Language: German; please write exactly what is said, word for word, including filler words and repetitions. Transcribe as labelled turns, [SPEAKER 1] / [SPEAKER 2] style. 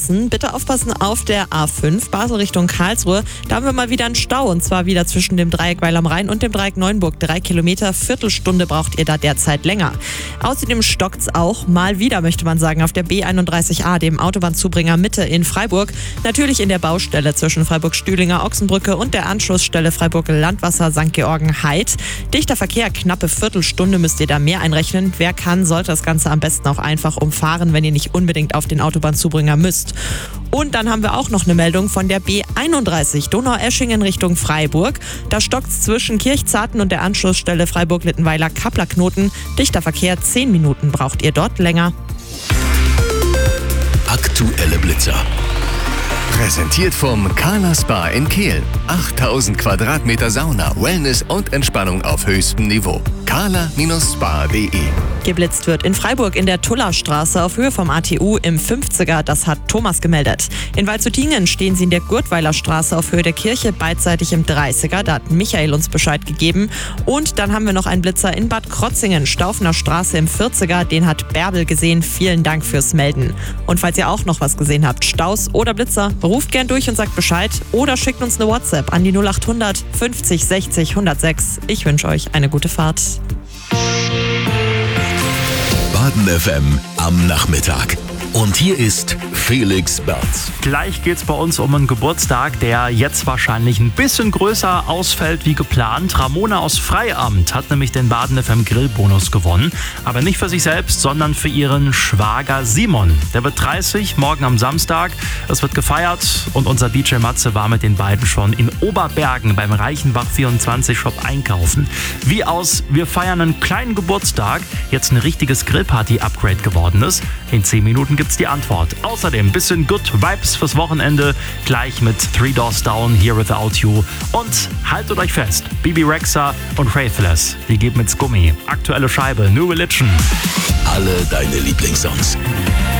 [SPEAKER 1] Bitte aufpassen auf der A fünf, Basel Richtung Karlsruhe. Da haben wir mal wieder einen Stau und zwar wieder zwischen dem Dreieck Weil am Rhein und dem Dreieck Neuenburg. Drei Kilometer, Viertelstunde braucht ihr da derzeit länger. Außerdem stockt's auch mal wieder, möchte man sagen, auf der B einunddreißig A, dem Autobahnzubringer Mitte in Freiburg. Natürlich in der Baustelle zwischen Freiburg-Stühlinger Ochsenbrücke und der Anschlussstelle Freiburg-Landwasser Sankt Georgen-Heid. Dichter Verkehr, knappe Viertelstunde müsst ihr da mehr einrechnen. Wer kann, sollte das Ganze am besten auch einfach umfahren, wenn ihr nicht unbedingt auf den Autobahnzubringer müsst. Und dann haben wir auch noch eine Meldung von der B einunddreißig, Donaueschingen Richtung Freiburg. Da stockt's zwischen Kirchzarten und der Anschlussstelle Freiburg-Littenweiler-Kappler-Knoten. Dichter Verkehr, zehn Minuten braucht ihr dort länger.
[SPEAKER 2] Aktuelle Blitzer. Präsentiert vom Kala Spa in Kehl. achttausend Quadratmeter Sauna, Wellness und Entspannung auf höchstem Niveau. kala Spa punkt de.
[SPEAKER 1] Geblitzt wird in Freiburg in der Tullerstraße auf Höhe vom A T U im fünfziger. Das hat Thomas gemeldet. In Waldshutingen stehen sie in der Gurtweiler Straße auf Höhe der Kirche beidseitig im dreißiger. Da hat Michael uns Bescheid gegeben. Und dann haben wir noch einen Blitzer in Bad Krotzingen, Staufener Straße im vierziger. Den hat Bärbel gesehen. Vielen Dank fürs Melden. Und falls ihr auch noch was gesehen habt, Staus oder Blitzer, ruft gern durch und sagt Bescheid oder schickt uns eine WhatsApp an die null acht hundert fünfzig sechzig hundertsechs. Ich wünsche euch eine gute Fahrt.
[SPEAKER 2] Baden F M am Nachmittag. Und hier ist Felix Berz.
[SPEAKER 3] Gleich geht's bei uns um einen Geburtstag, der jetzt wahrscheinlich ein bisschen größer ausfällt wie geplant. Ramona aus Freiamt hat nämlich den Baden F M Grillbonus gewonnen. Aber nicht für sich selbst, sondern für ihren Schwager Simon. Der wird dreißig, morgen am Samstag. Es wird gefeiert und unser D J Matze war mit den beiden schon in Oberbergen beim Reichenbach vierundzwanzig Shop einkaufen. Wie aus Wir feiern einen kleinen Geburtstag jetzt ein richtiges Grillparty-Upgrade geworden ist. In zehn Minuten gibt's die Antwort. Außerdem ein bisschen Good Vibes fürs Wochenende, gleich mit Three Doors Down, Here Without You. Und haltet euch fest, Bibi Rexha und Faithless, die geben jetzt Gummi. Aktuelle Scheibe, New Religion.
[SPEAKER 2] Alle deine Lieblingssongs.